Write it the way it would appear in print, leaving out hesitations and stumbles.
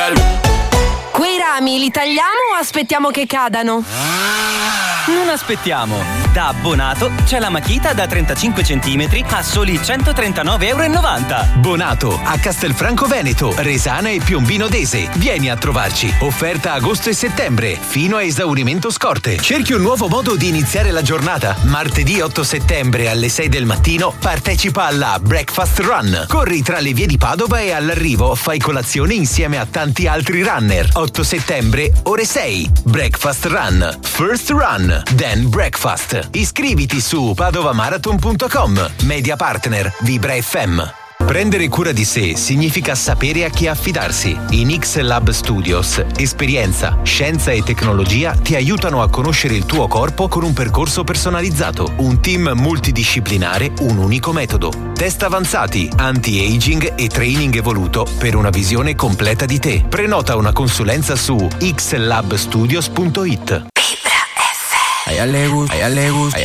Quei rami li tagliamo o aspettiamo che cadano? Non aspettiamo. Da Bonato c'è la Makita da 35 cm a soli 139,90 €. Bonato, a Castelfranco Veneto, Resana e Piombino Dese. Vieni a trovarci. Offerta agosto e settembre, fino a esaurimento scorte. Cerchi un nuovo modo di iniziare la giornata? Martedì 8 settembre alle 6 del mattino partecipa alla Breakfast Run. Corri tra le vie di Padova e all'arrivo fai colazione insieme a tanti altri runner. 8 settembre, ore 6. Breakfast Run. First Run. Then Breakfast. Iscriviti su padovamarathon.com. Media partner Vibra FM. Prendere cura di sé significa sapere a chi affidarsi. In X-Lab Studios, esperienza, scienza e tecnologia ti aiutano a conoscere il tuo corpo con un percorso personalizzato. Un team multidisciplinare, un unico metodo. Test avanzati, anti-aging e training evoluto per una visione completa di te. Prenota una consulenza su xlabstudios.it. A ella le gusta